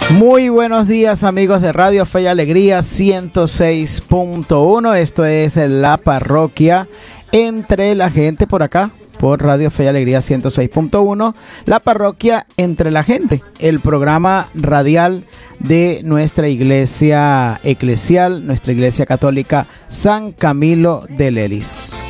Muy buenos días, amigos de Radio Fe y Alegría 106.1. Esto es la parroquia Entre la Gente por acá, por Radio Fe y Alegría 106.1. La parroquia Entre la Gente, el programa radial de nuestra iglesia eclesial, nuestra iglesia católica San Camilo de Lelis.